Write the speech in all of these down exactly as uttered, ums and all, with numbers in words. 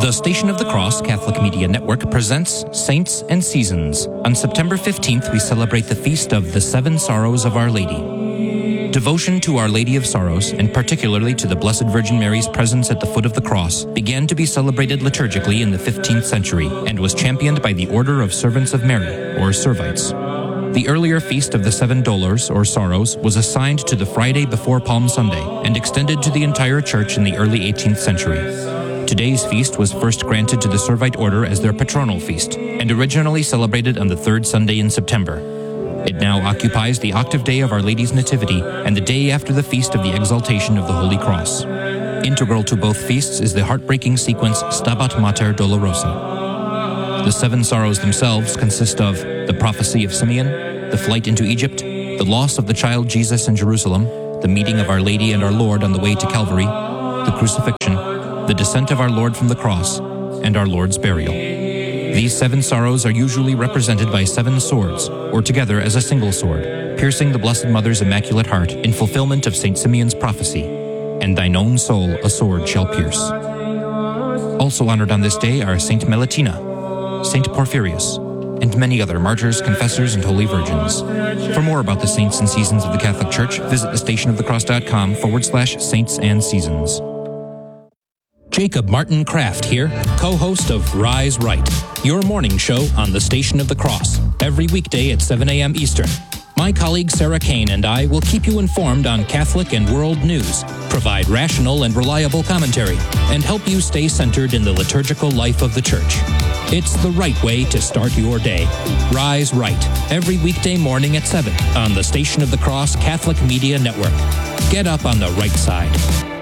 The Station of the Cross Catholic Media Network presents Saints and Seasons. On September fifteenth, we celebrate the feast of the Seven Sorrows of Our Lady. Devotion to Our Lady of Sorrows, and particularly to the Blessed Virgin Mary's presence at the foot of the cross, began to be celebrated liturgically in the fifteenth century and was championed by the Order of Servants of Mary, or Servites. The earlier Feast of the Seven Dolors, or Sorrows, was assigned to the Friday before Palm Sunday and extended to the entire Church in the early eighteenth century. Today's feast was first granted to the Servite Order as their patronal feast, and originally celebrated on the third Sunday in September. It now occupies the octave day of Our Lady's Nativity and the day after the Feast of the Exaltation of the Holy Cross. Integral to both feasts is the heartbreaking sequence Stabat Mater Dolorosa. The seven sorrows themselves consist of the prophecy of Simeon, the flight into Egypt, the loss of the child Jesus in Jerusalem, the meeting of Our Lady and our Lord on the way to Calvary, the crucifixion, the descent of our Lord from the cross, and our Lord's burial. These seven sorrows are usually represented by seven swords, or together as a single sword, piercing the Blessed Mother's Immaculate Heart in fulfillment of Saint Simeon's prophecy, and thine own soul a sword shall pierce. Also honored on this day are Saint Melittina, Saint Porphyrius, and many other martyrs, confessors, and holy virgins. For more about the saints and seasons of the Catholic Church, visit thestationofthecross.com forward slash saints and seasons. Jacob Martin Kraft here, co-host of Rise Right, your morning show on the Station of the Cross, every weekday at seven a.m. Eastern. My colleague Sarah Kane and I will keep you informed on Catholic and world news, provide rational and reliable commentary, and help you stay centered in the liturgical life of the Church. It's the right way to start your day. Rise Right, every weekday morning at seven on the Station of the Cross Catholic Media Network. Get up on the right side.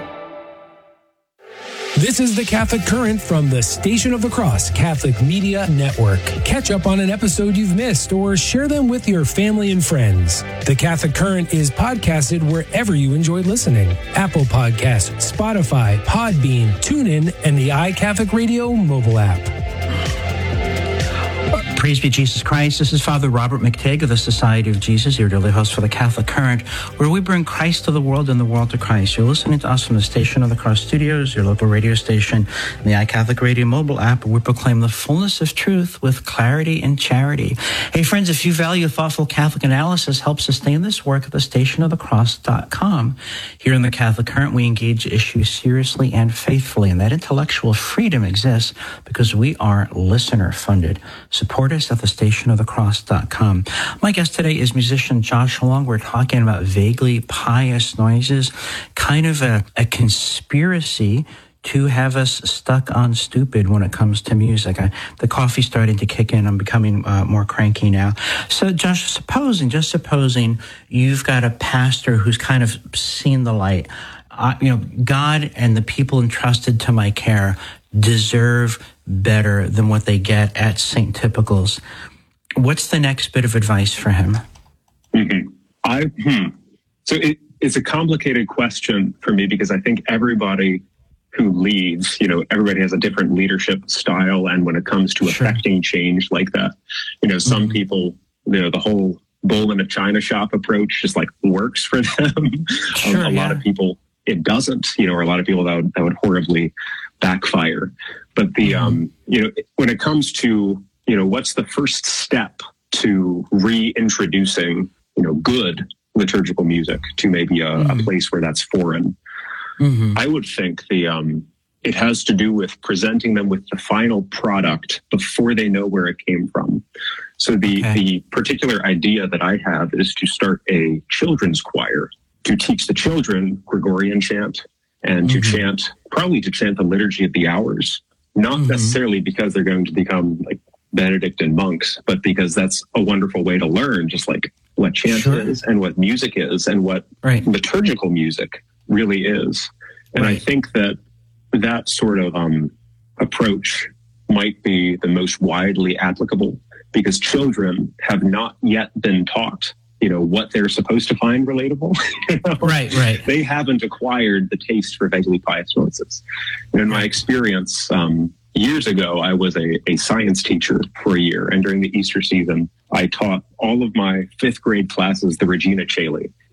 This is the Catholic Current from the Station of the Cross Catholic Media Network. Catch up on an episode you've missed or share them with your family and friends. The Catholic Current is podcasted wherever you enjoy listening. Apple Podcasts, Spotify, Podbean, TuneIn, and the iCatholic Radio mobile app. Praise be Jesus Christ. This is Father Robert McTigg of the Society of Jesus, your daily host for the Catholic Current, where we bring Christ to the world and the world to Christ. You're listening to us from the Station of the Cross Studios, your local radio station, and the iCatholic Radio mobile app, where we proclaim the fullness of truth with clarity and charity. Hey, friends, if you value thoughtful Catholic analysis, help sustain this work at the station of the cross dot com. Here in the Catholic Current, we engage issues seriously and faithfully, and that intellectual freedom exists because we are listener-funded. Support us at the station of the cross dot com. My guest today is musician Josh Long. We're talking about vaguely pious noises, kind of a, a conspiracy to have us stuck on stupid when it comes to music. I, the coffee's starting to kick in. I'm becoming uh, more cranky now. So, Josh, supposing, just supposing you've got a pastor who's kind of seen the light. Uh, you know, God and the people entrusted to my care deserve better than what they get at Saint Typicals. What's the next bit of advice for him? Mm-hmm. I hmm. So it, it's a complicated question for me because I think everybody who leads, you know, everybody has a different leadership style, and when it comes to Sure. affecting change like that, you know, some mm-hmm. people, you know, the whole bull in a china shop approach just like works for them. Sure, um, a yeah. lot of people it doesn't, you know, or a lot of people that would, that would horribly backfire. But the, mm-hmm. um, you know, when it comes to, you know, what's the first step to reintroducing, you know, good liturgical music to maybe a, mm-hmm. a place where that's foreign? Mm-hmm. I would think the, um, it has to do with presenting them with the final product before they know where it came from. So the, okay. the particular idea that I have is to start a children's choir to teach the children Gregorian chant and mm-hmm. to chant, probably to chant the Liturgy of the Hours, not mm-hmm. necessarily because they're going to become like Benedictine monks, but because that's a wonderful way to learn just like what chant sure. is and what music is and what right. liturgical music really is. And right. I think that that sort of um, approach might be the most widely applicable because children have not yet been taught, you know, what they're supposed to find relatable. You know? Right, right. They haven't acquired the taste for vaguely pious noises. And in my experience, um, years ago, I was a, a science teacher for a year. And during the Easter season, I taught all of my fifth grade classes the Regina Caeli.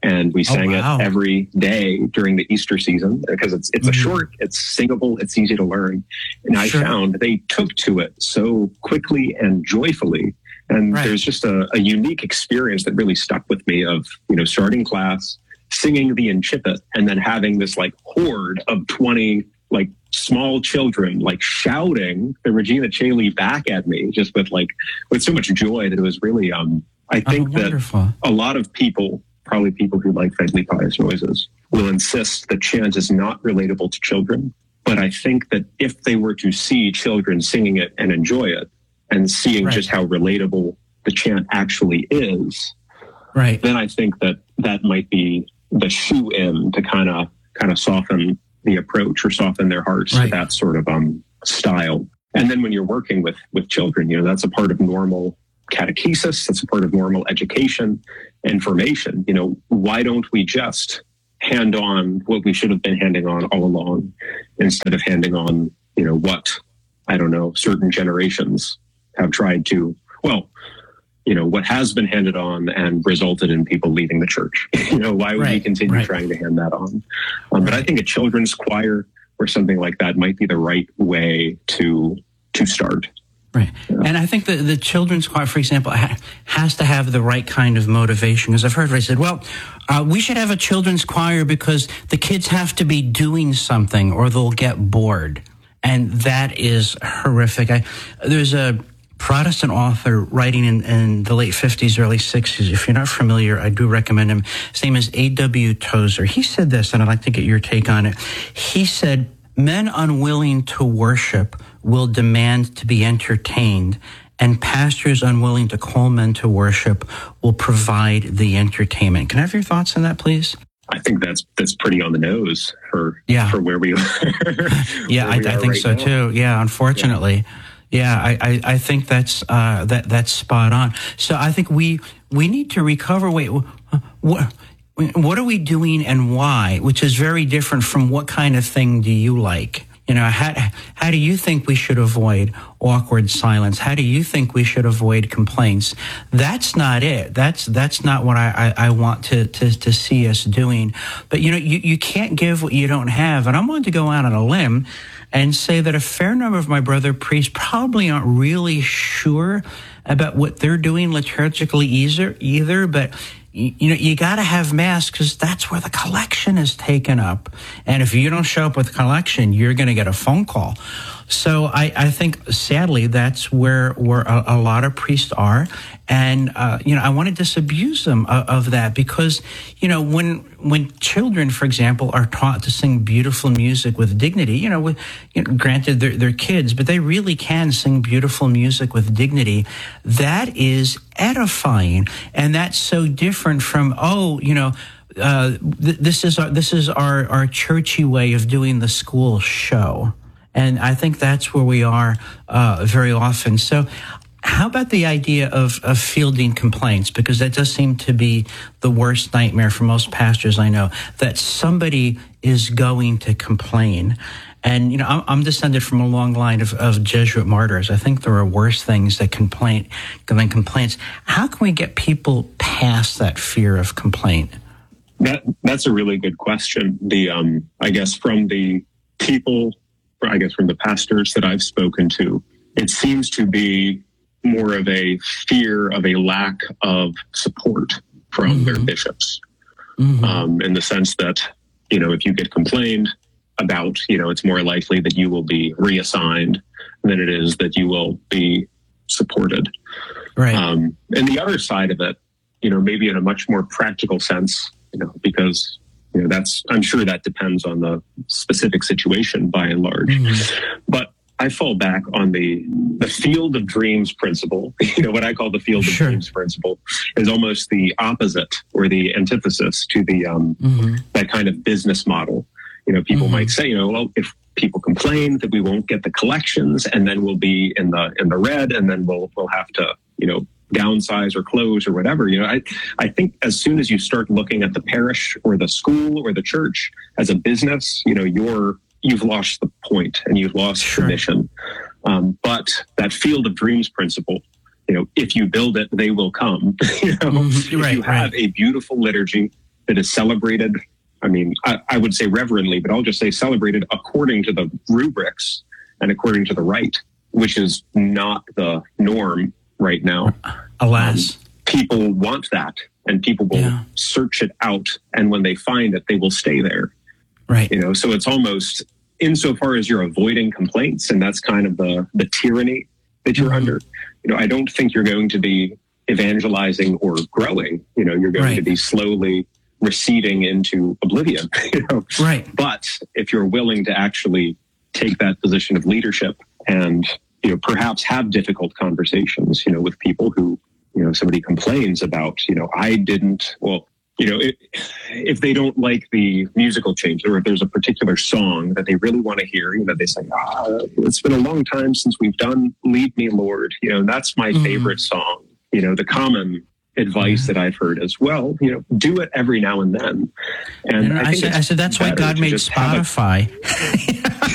And we sang oh, wow. it every day during the Easter season because it's it's mm-hmm. a short, it's singable, it's easy to learn. And I sure. found they took to it so quickly and joyfully. And right. there's just a, a unique experience that really stuck with me of, you know, starting class, singing the Incipit, and then having this like horde of twenty like small children like shouting the Regina Caeli back at me just with like with so much joy that it was really um I think oh, that a lot of people, probably people who like vaguely pious noises, will insist that chant is not relatable to children. But I think that if they were to see children singing it and enjoy it and seeing right. just how relatable the chant actually is, right. then I think that that might be the shoe in to kind of kind of soften the approach or soften their hearts right. to that sort of um style. And then when you're working with with children, you know, that's a part of normal catechesis, that's a part of normal education, information. You know, why don't we just hand on what we should have been handing on all along instead of handing on, you know, what, I don't know, certain generations have tried to, well, you know, what has been handed on and resulted in people leaving the church. You know, why would right, we continue right. trying to hand that on? Um, right. But I think a children's choir or something like that might be the right way to to start. Right. Yeah. And I think the, the children's choir, for example, ha- has to have the right kind of motivation. Because I've heard they said, well, uh, we should have a children's choir because the kids have to be doing something or they'll get bored. And that is horrific. I, there's a Protestant author writing in, in the late fifties, early sixties. If you're not familiar, I do recommend him. His name is A W Tozer. He said this, and I'd like to get your take on it. He said, men unwilling to worship will demand to be entertained, and pastors unwilling to call men to worship will provide the entertainment. Can I have your thoughts on that, please? I think that's that's pretty on the nose for yeah. for where we are. yeah, I, I think right so now. too. Yeah, unfortunately. Yeah. Yeah, I, I, I think that's uh, that that's spot on. So I think we we need to recover. Wait, what what are we doing and why? Which is very different from what kind of thing do you like? You know, how how do you think we should avoid awkward silence? How do you think we should avoid complaints? That's not it. That's that's not what I, I, I want to, to to see us doing. But you know, you, you can't give what you don't have. And I'm going to go out on a limb and say that a fair number of my brother priests probably aren't really sure about what they're doing liturgically either, either but you, you know, you got to have Mass because that's where the collection is taken up. And if you don't show up with the collection, you're going to get a phone call. So I, I think, sadly, that's where where a, a lot of priests are. And, uh, you know, I want to disabuse them of, of that because, you know, when when children, for example, are taught to sing beautiful music with dignity, you know, with, you know granted, they're, they're kids, but they really can sing beautiful music with dignity. That is edifying. And that's so different from, oh, you know, uh, th- this is our, this is our, our churchy way of doing the school show. And I think that's where we are uh, very often. So how about the idea of, of fielding complaints? Because that does seem to be the worst nightmare for most pastors I know, that somebody is going to complain. And, you know, I'm, I'm descended from a long line of, of Jesuit martyrs. I think there are worse things that complaint than complaints. How can we get people past that fear of complaint? That That's a really good question. The um, I guess from the people... I guess from the pastors that I've spoken to, it seems to be more of a fear of a lack of support from mm-hmm. their bishops. Mm-hmm. Um, in the sense that, you know, if you get complained about, you know, it's more likely that you will be reassigned than it is that you will be supported. Right. Um, and the other side of it, you know, maybe in a much more practical sense, you know, because You know, that's, I'm sure that depends on the specific situation by and large. Mm-hmm. But I fall back on the the field of dreams principle. You know, what I call the field of sure. dreams principle is almost the opposite or the antithesis to the um, mm-hmm. that kind of business model. You know, people mm-hmm. might say, you know, well, if people complain that we won't get the collections, and then we'll be in the in the red, and then we'll we'll have to, you know, downsize or close or whatever. You know, I, I think as soon as you start looking at the parish or the school or the church as a business, you know, you're, you've lost the point and you've lost sure. the mission. Um, but that field of dreams principle, you know, if you build it, they will come. You know, mm-hmm. right, if you have right. a beautiful liturgy, that is celebrated, I mean, I, I would say reverently, but I'll just say celebrated according to the rubrics and according to the rite, which is not the norm right now. Alas. Um, people want that, and people will yeah. search it out. And when they find it, they will stay there. Right. You know, so it's almost, insofar as you're avoiding complaints, and that's kind of the, the tyranny that you're mm-hmm. under. You know, I don't think you're going to be evangelizing or growing. You know, you're going right. to be slowly receding into oblivion. You know? Right. But if you're willing to actually take that position of leadership and, you know, perhaps have difficult conversations, you know, with people who, you know, somebody complains about, you know, I didn't, well, you know, it, if they don't like the musical change, or if there's a particular song that they really want to hear, you know, they say, ah, it's been a long time since we've done Lead Me, Lord. You know, that's my mm-hmm. favorite song. You know, the common advice mm-hmm. that I've heard as well, you know, do it every now and then. And, and I, I, said, I said, that's why God made Spotify.